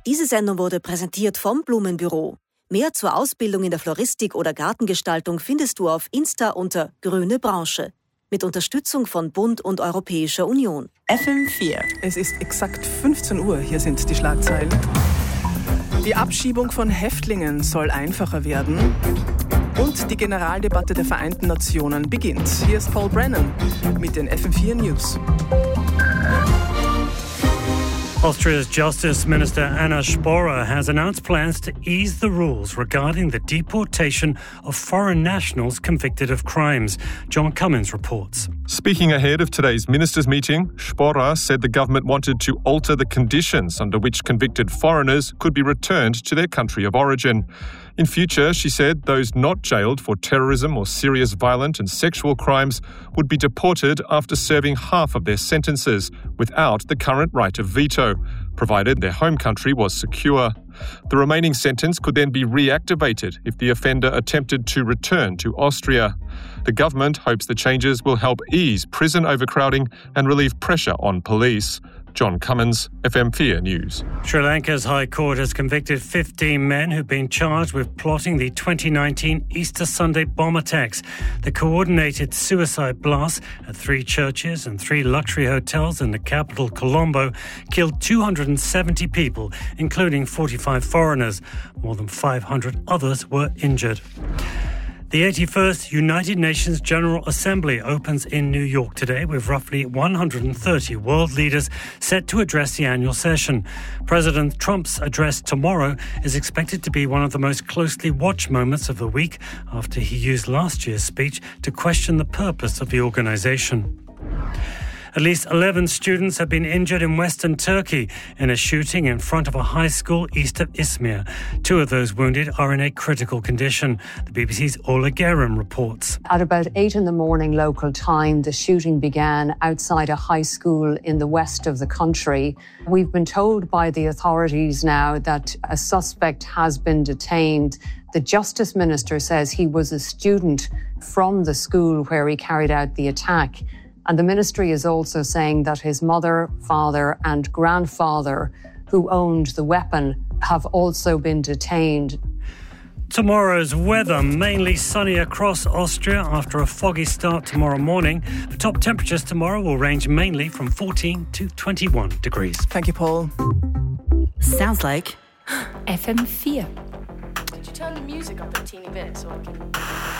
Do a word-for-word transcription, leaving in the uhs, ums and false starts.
Diese Sendung wurde präsentiert vom Blumenbüro. Mehr zur Ausbildung in der Floristik oder Gartengestaltung findest du auf Insta unter Grüne Branche. Mit Unterstützung von Bund und Europäischer Union. F M vier. Es ist exakt fünfzehn Uhr. Hier sind die Schlagzeilen. Die Abschiebung von Häftlingen soll einfacher werden. Und die Generaldebatte der Vereinten Nationen beginnt. Hier ist Paul Brennan mit den F M vier News. Austria's Justice Minister Anna Sporer has announced plans to ease the rules regarding the deportation of foreign nationals convicted of crimes. John Cummins reports. Speaking ahead of today's ministers' meeting, Sporer said the government wanted to alter the conditions under which convicted foreigners could be returned to their country of origin. In future, she said, those not jailed for terrorism or serious violent and sexual crimes would be deported after serving half of their sentences without the current right of veto, provided their home country was secure. The remaining sentence could then be reactivated if the offender attempted to return to Austria. The government hopes the changes will help ease prison overcrowding and relieve pressure on police. John Cummins, F M four News. Sri Lanka's High Court has convicted fifteen men who've been charged with plotting the twenty nineteen Easter Sunday bomb attacks. The coordinated suicide blasts at three churches and three luxury hotels in the capital, Colombo, killed two hundred seventy people, including forty-five foreigners. More than five hundred others were injured. The eighty-first United Nations General Assembly opens in New York today with roughly one hundred thirty world leaders set to address the annual session. President Trump's address tomorrow is expected to be one of the most closely watched moments of the week after he used last year's speech to question the purpose of the organisation. At least eleven students have been injured in western Turkey in a shooting in front of a high school east of Izmir. Two of those wounded are in a critical condition. The B B C's Ola Guerin reports. At about eight in the morning local time, the shooting began outside a high school in the west of the country. We've been told by the authorities now that a suspect has been detained. The Justice Minister says he was a student from the school where he carried out the attack. And the ministry is also saying that his mother, father and grandfather, who owned the weapon, have also been detained. Tomorrow's weather, mainly sunny across Austria after a foggy start tomorrow morning. The top temperatures tomorrow will range mainly from fourteen to twenty-one degrees. Thank you, Paul. Sounds like F M four. Could you turn the music up a teeny bit so I can...